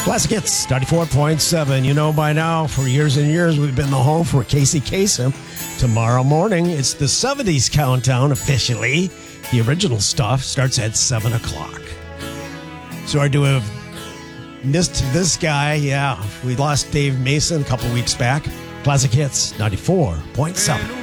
Classic Hits, 94.7. You know by now, for years and years, we've been the home for Casey Kasem. Tomorrow morning, it's the 70s countdown officially. The original stuff starts at 7 o'clock. Sorry to have missed this guy. Yeah, we lost Dave Mason a couple weeks back. Classic Hits, 94.7.